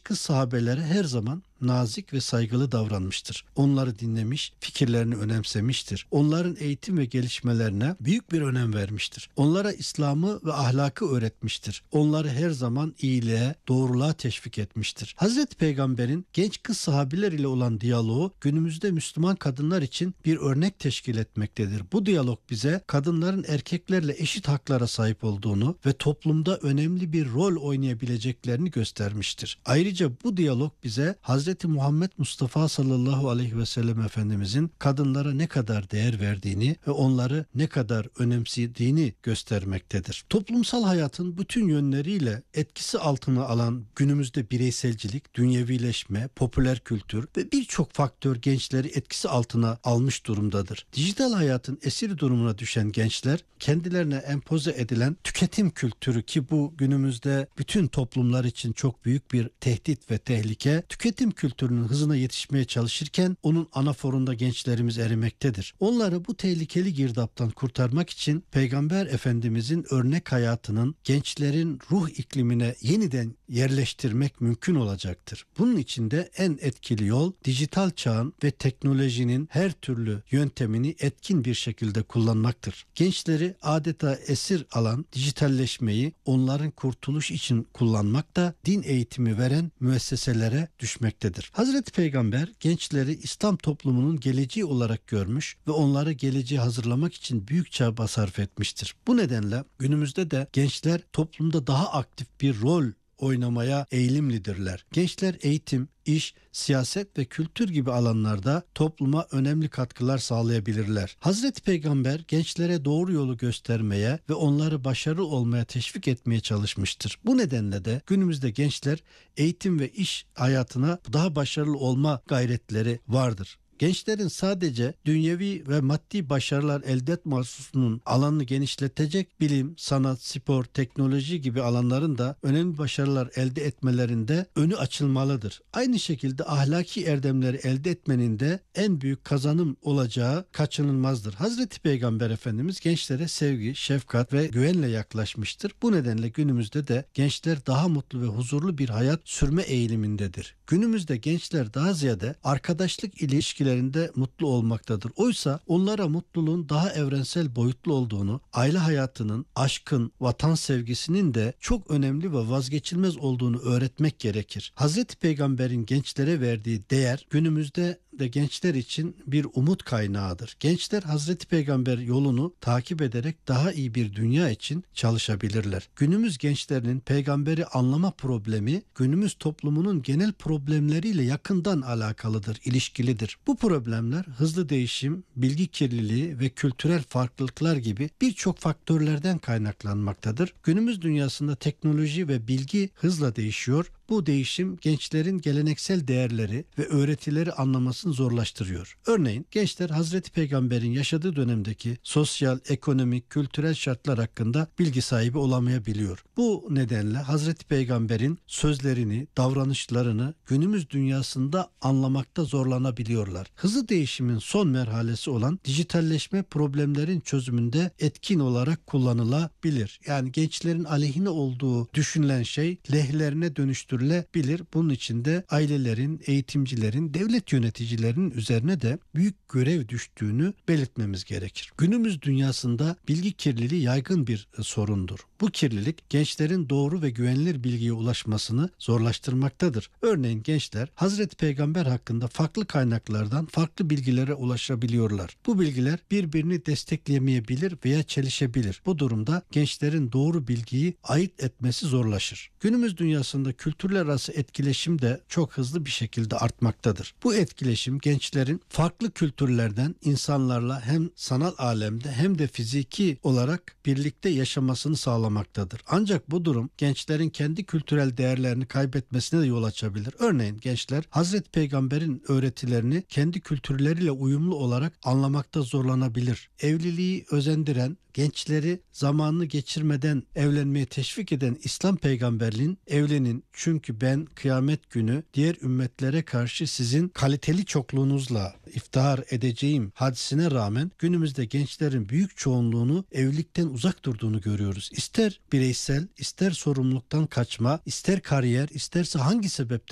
genç kız sahabelere her zaman nazik ve saygılı davranmıştır. Onları dinlemiş, fikirlerini önemsemiştir. Onların eğitim ve gelişmelerine büyük bir önem vermiştir. Onlara İslam'ı ve ahlakı öğretmiştir. Onları her zaman iyiliğe, doğruluğa teşvik etmiştir. Hazreti Peygamber'in genç kız sahabiler ile olan diyaloğu günümüzde Müslüman kadınlar için bir örnek teşkil etmektedir. Bu diyalog bize kadınların erkeklerle eşit haklara sahip olduğunu ve toplumda önemli bir rol oynayabileceklerini göstermiştir. Ayrıca bu diyalog bize Hazreti Muhammed Mustafa sallallahu aleyhi ve sellem Efendimizin kadınlara ne kadar değer verdiğini ve onları ne kadar önemsediğini göstermektedir. Toplumsal hayatın bütün yönleriyle etkisi altına alan günümüzde bireyselcilik, dünyevileşme, popüler kültür ve birçok faktör gençleri etkisi altına almış durumdadır. Dijital hayatın esir durumuna düşen gençler kendilerine empoze edilen tüketim kültürü, ki bu günümüzde bütün toplumlar için çok büyük bir tehdit ve tehlike, tüketim kültürünün hızına yetişmeye çalışırken onun anaforunda gençlerimiz erimektedir. Onları bu tehlikeli girdaptan kurtarmak için Peygamber Efendimizin örnek hayatının gençlerin ruh iklimine yeniden yerleştirmek mümkün olacaktır. Bunun için de en etkili yol dijital çağın ve teknolojinin her türlü yöntemini etkin bir şekilde kullanmaktır. Gençleri adeta esir alan dijitalleşmeyi onların kurtuluş için kullanmak da din eğitimi veren müesseselere düşmektedir. Hazreti Peygamber gençleri İslam toplumunun geleceği olarak görmüş ve onları geleceğe hazırlamak için büyük çaba sarf etmiştir. Bu nedenle günümüzde de gençler toplumda daha aktif bir rol oynamaya eğilimlidirler. Gençler eğitim, iş, siyaset ve kültür gibi alanlarda topluma önemli katkılar sağlayabilirler. Hazreti Peygamber gençlere doğru yolu göstermeye ve onları başarılı olmaya teşvik etmeye çalışmıştır. Bu nedenle de günümüzde gençler eğitim ve iş hayatına daha başarılı olma gayretleri vardır. Gençlerin sadece dünyevi ve maddi başarılar elde etme hususunun alanını genişletecek bilim, sanat, spor, teknoloji gibi alanların da önemli başarılar elde etmelerinde önü açılmalıdır. Aynı şekilde ahlaki erdemleri elde etmenin de en büyük kazanım olacağı kaçınılmazdır. Hazreti Peygamber Efendimiz gençlere sevgi, şefkat ve güvenle yaklaşmıştır. Bu nedenle günümüzde de gençler daha mutlu ve huzurlu bir hayat sürme eğilimindedir. Günümüzde gençler daha ziyade arkadaşlık ilişkilerinde mutlu olmaktadır. Oysa onlara mutluluğun daha evrensel boyutlu olduğunu, aile hayatının, aşkın, vatan sevgisinin de çok önemli ve vazgeçilmez olduğunu öğretmek gerekir. Hazreti Peygamber'in gençlere verdiği değer günümüzde de gençler için bir umut kaynağıdır. Gençler Hazreti Peygamber yolunu takip ederek daha iyi bir dünya için çalışabilirler. Günümüz gençlerinin peygamberi anlama problemi günümüz toplumunun genel problemleriyle yakından alakalıdır, ilişkilidir. Bu problemler hızlı değişim, bilgi kirliliği ve kültürel farklılıklar gibi birçok faktörlerden kaynaklanmaktadır. Günümüz dünyasında teknoloji ve bilgi hızla değişiyor. Bu değişim gençlerin geleneksel değerleri ve öğretileri anlamasını zorlaştırıyor. Örneğin gençler Hazreti Peygamber'in yaşadığı dönemdeki sosyal, ekonomik, kültürel şartlar hakkında bilgi sahibi olamayabiliyor. Bu nedenle Hazreti Peygamber'in sözlerini, davranışlarını günümüz dünyasında anlamakta zorlanabiliyorlar. Hızlı değişimin son merhalesi olan dijitalleşme problemlerin çözümünde etkin olarak kullanılabilir. Yani gençlerin aleyhine olduğu düşünülen şey lehlerine dönüştürülebilir. Bunun için de ailelerin, eğitimcilerin, devlet yöneticilerinin üzerine de büyük görev düştüğünü belirtmemiz gerekir. Günümüz dünyasında bilgi kirliliği yaygın bir sorundur. Bu kirlilik gençlerin doğru ve güvenilir bilgiye ulaşmasını zorlaştırmaktadır. Örneğin gençler Hazreti Peygamber hakkında farklı kaynaklardan farklı bilgilere ulaşabiliyorlar. Bu bilgiler birbirini destekleyemeyebilir veya çelişebilir. Bu durumda gençlerin doğru bilgiyi ayırt etmesi zorlaşır. Günümüz dünyasında kültürler arası etkileşim de çok hızlı bir şekilde artmaktadır. Bu etkileşim gençlerin farklı kültürlerden insanlarla hem sanal alemde hem de fiziki olarak birlikte yaşamasını sağlamaktadır. Ancak bu durum gençlerin kendi kültürel değerlerini kaybetmesine de yol açabilir. Örneğin gençler Hazreti Peygamber'in öğretilerini kendi kültürleriyle uyumlu olarak anlamakta zorlanabilir. Evliliği özendiren, gençleri zamanını geçirmeden evlenmeye teşvik eden İslam peygamberliğin evlenin çünkü ben kıyamet günü diğer ümmetlere karşı sizin kaliteli çokluğunuzla iftihar edeceğim hadisine rağmen günümüzde gençlerin büyük çoğunluğunu evlilikten uzak durduğunu görüyoruz. İster bireysel, ister sorumluluktan kaçma, ister kariyer, isterse hangi sebepten